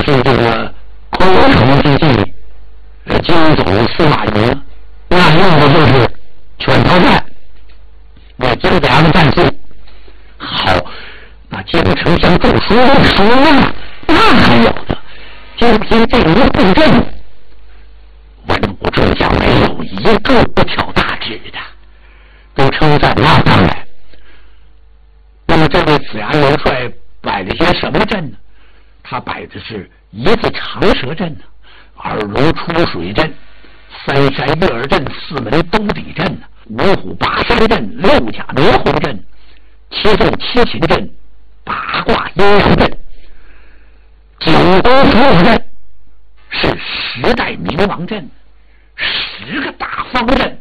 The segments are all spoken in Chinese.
就是这个空城之际，京总司马云，那用的就是拳头战，我就这样的战术。好，那京城像中书的书啊，那还有的。今天这一布阵，文武众将没有一个不挑大指的，都称赞那当然。那么这位子牙元帅摆了些什么阵呢？他摆的是一字长蛇阵呢，二如出水阵，三山月儿阵，四门兜底阵，五虎八山阵，六甲罗红阵，七凤七禽阵，八卦阴阳阵，九宫伏虎阵，是10代明王阵，10个大方阵。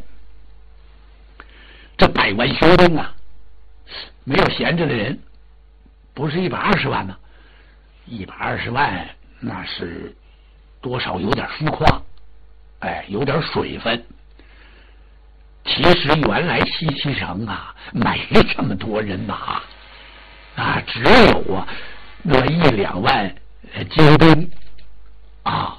这百万雄兵啊，没有闲着的人，不是120万呢？120万那是多少有点虚夸，有点水分。其实原来西岐城啊没这么多人马啊，只有啊那么1、2万精兵啊，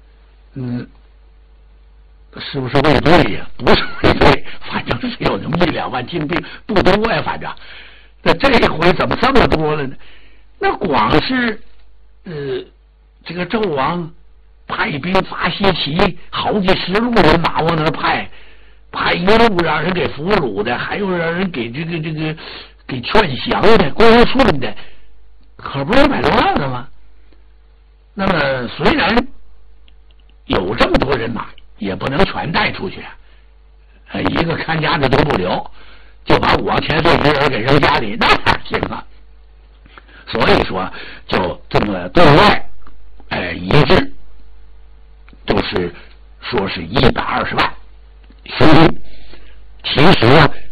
是不是卫队呀？不是卫队，反正是有那么1、2万精兵，不多呀。反正那这回怎么这么多了呢？那光是这个纣王派兵伐西岐，好几10路人马往那儿派一路让人给俘虏的，还有让人给这个给劝降的、公顺的，可不是100多万了吗？那么虽然有这么多人马，也不能全带出去，一个看家的都不留，就把5王千岁一人给扔家里，那哪行啊？所以说，就这么对外，一致都是说是120万雄兵。其实啊，